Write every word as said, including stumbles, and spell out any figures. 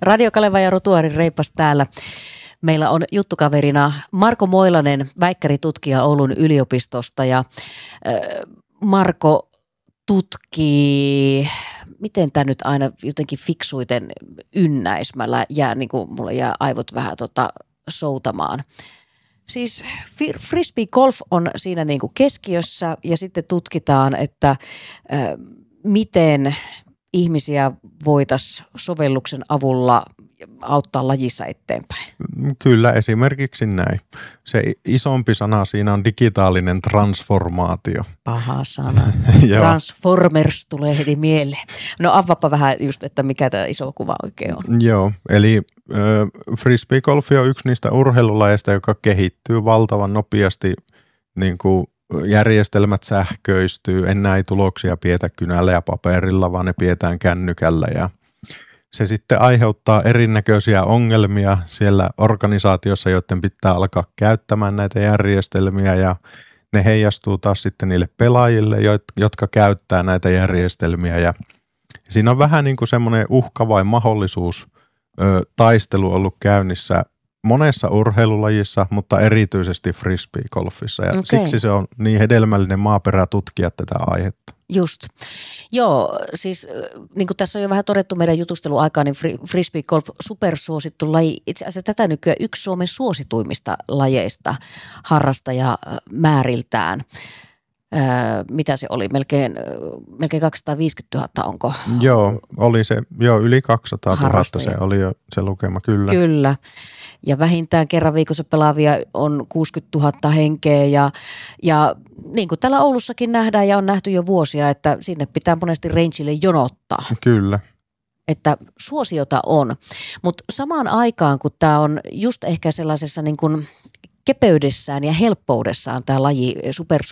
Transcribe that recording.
Radio Kaleva ja Rotuarin Reipas täällä. Meillä on juttukaverina Marko Moilanen, väikkäritutkija Oulun yliopistosta ja äh, Marko tutkii, miten tämä nyt aina jotenkin fiksuiten ynnäismällä jää, niin kuin mulla jää aivot vähän tota soutamaan. Siis frisbee golf on siinä niin kuin keskiössä ja sitten tutkitaan, että äh, miten ihmisiä voitaisiin sovelluksen avulla auttaa lajissa eteenpäin. Kyllä, esimerkiksi näin. Se isompi sana siinä on digitaalinen transformaatio. Paha sana. Transformers tulee heti mieleen. No avaappa vähän just, että mikä tämä iso kuva oikein on. Joo, eli äh, frisbeegolfi on yksi niistä urheilulajeista, joka kehittyy valtavan nopeasti, niin kuin järjestelmät sähköistyy, enää ei tuloksia pietä kynällä ja paperilla, vaan ne pidetään kännykällä ja se sitten aiheuttaa erinäköisiä ongelmia siellä organisaatiossa, joiden pitää alkaa käyttämään näitä järjestelmiä ja ne heijastuu taas sitten niille pelaajille, jotka käyttää näitä järjestelmiä ja siinä on vähän niin kuin semmoinen uhka vai mahdollisuus ö, taistelu ollut käynnissä monessa urheilulajissa, mutta erityisesti frisbeegolfissa ja okay. Siksi se on niin hedelmällinen maaperä tutkia tätä aihetta. Just. Joo, siis niin kuin tässä on jo vähän todettu meidän jutusteluaikaan, niin frisbeegolf supersuosittu laji. Itse asiassa tätä nykyään yksi Suomen suosituimmista lajeista harrastajamääriltään. Öö, mitä se oli? Melkein, melkein kaksisataaviisikymmentätuhatta onko? Joo, oli se, joo yli kaksisataatuhatta se oli jo se lukema, kyllä. Kyllä. Ja vähintään kerran viikossa pelaavia on kuusikymmentätuhatta henkeä ja, ja niin kuin täällä Oulussakin nähdään ja on nähty jo vuosia, että sinne pitää monesti rangelle jonottaa. Kyllä. Että suosiota on, mutta samaan aikaan kun tämä on just ehkä sellaisessa niin kuin kepeydessään ja helppoudessaan tämä laji super